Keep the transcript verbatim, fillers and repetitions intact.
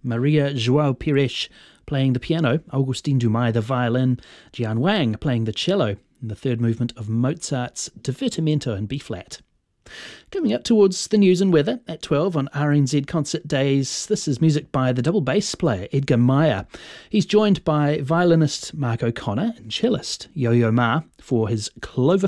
Maria João Pires playing the piano, Augustin Dumay the violin, Jian Wang playing the cello, in the third movement of Mozart's Divertimento in B-flat. Coming up towards the news and weather at twelve on R N Z Concert Days, this is music by the double bass player Edgar Meyer. He's joined by violinist Mark O'Connor and cellist Yo-Yo Ma for his Clover